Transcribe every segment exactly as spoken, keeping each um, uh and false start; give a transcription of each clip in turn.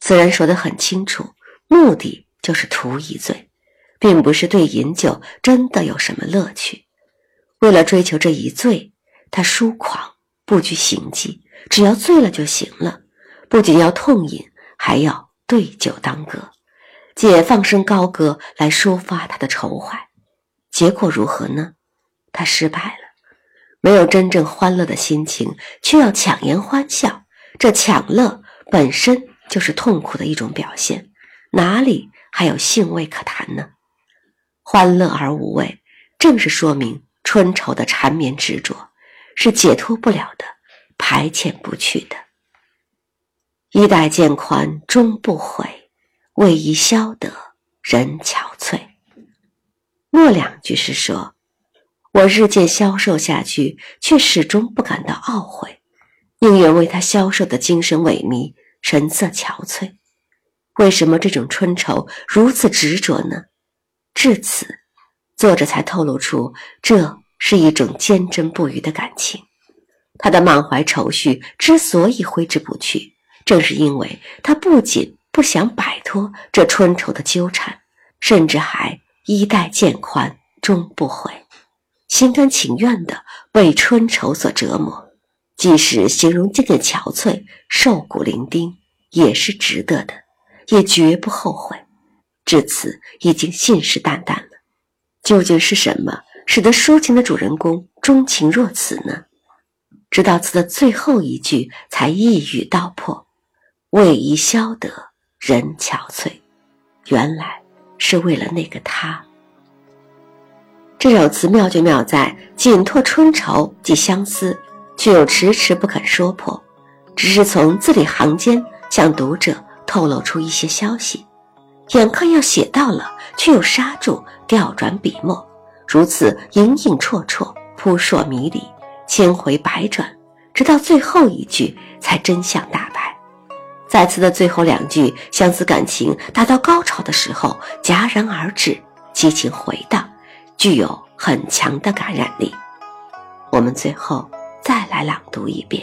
虽然说得很清楚，目的就是图一醉，并不是对饮酒真的有什么乐趣。为了追求这一醉，他疏狂，不拘形迹，只要醉了就行了，不仅要痛饮，还要对酒当歌，借放声高歌来抒发他的愁怀。结果如何呢？他失败了，没有真正欢乐的心情，却要强颜欢笑，这抢乐本身就是痛苦的一种表现，哪里还有兴味可谈呢？欢乐而无味，正是说明春愁的缠绵执着，是解脱不了的，排遣不去的。衣带渐宽终不悔，为伊消得人憔悴。末两句是说，我日渐消瘦下去，却始终不感到懊悔，宁愿为他消瘦的精神萎靡，神色憔悴。为什么这种春愁如此执着呢？至此，作者才透露出这是一种坚贞不渝的感情。他的满怀愁绪之所以挥之不去，正是因为他不仅不想摆脱这春愁的纠缠，甚至还衣带渐宽终不悔，心甘情愿地被春愁所折磨，即使形容渐渐憔悴，瘦骨伶仃，也是值得的，也绝不后悔。至此已经信誓旦旦了。究竟是什么使得抒情的主人公钟情若此呢？直到词的最后一句才一语道破，为伊消得人憔悴，原来是为了那个他。这首词妙就妙在紧托春愁即相思，却又迟迟不肯说破，只是从字里行间向读者透露出一些消息，眼看要写到了，却又刹住，调转笔墨，如此隐隐绰绰，扑朔迷离，千回百转，直到最后一句才真相大白。在词的最后两句，相思感情达到高潮的时候戛然而止，激情回荡，具有很强的感染力。我们最后再来朗读一遍。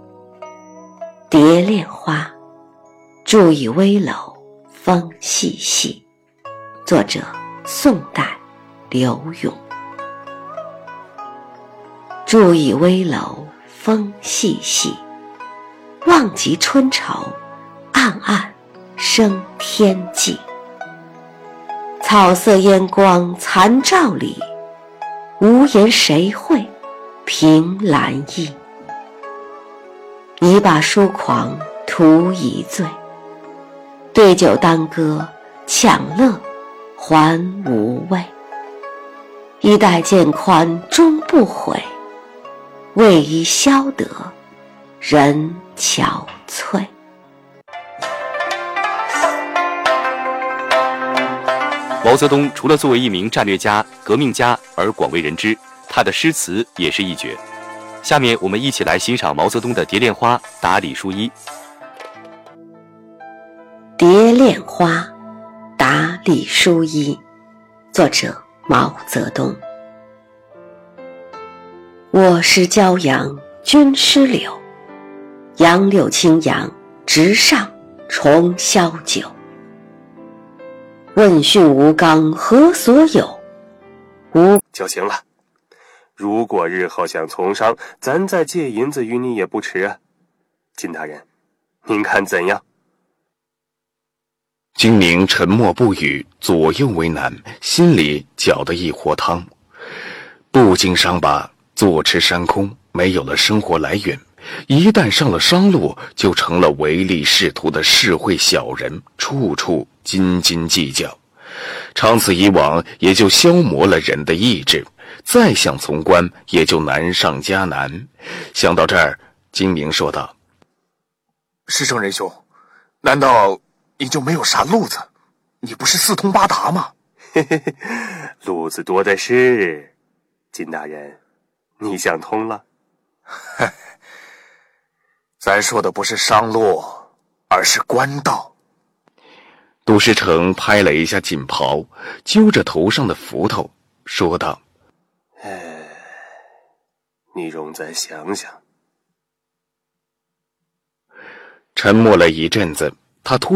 蝶恋花，住以危楼风细细。作者宋代刘永。住以危楼风细细，望极春愁暗暗生天际。草色烟光残照里，无言谁会凭栏意。一把疏狂图一醉，对酒当歌抢乐还无味。衣带渐宽终不悔，为伊消得人憔悴。 毛泽东除了作为一名战略家、革命家而广为人知，他的诗词也是一绝。下面我们一起来欣赏毛泽东的《蝶恋花·答李书一》。 蝶恋花，答李书一，作者毛泽东。我师骄阳，君师柳，杨柳青扬，直上重霄九。问讯吴刚何所有？吴就行了。如果日后想从商，咱再借银子与你也不迟啊。金大人，您看怎样？ 金明沉默不语，左右为难，心里搅得一锅汤。不经商吧，坐吃山空，没有了生活来源；一旦上了商路，就成了唯利是图的市会小人，处处斤斤计较。长此以往，也就消磨了人的意志，再想从官，也就难上加难。想到这儿，金明说道： 师圣仁兄，难道你就没有啥路子？你不是四通八达吗？ 嘿嘿嘿，路子多的是。金大人，你想通了？ 咱说的不是商路，而是官道。 杜世成拍了一下锦袍，揪着头上的锄头，说道： 哎，你容再想想。 沉默了一阵子，他突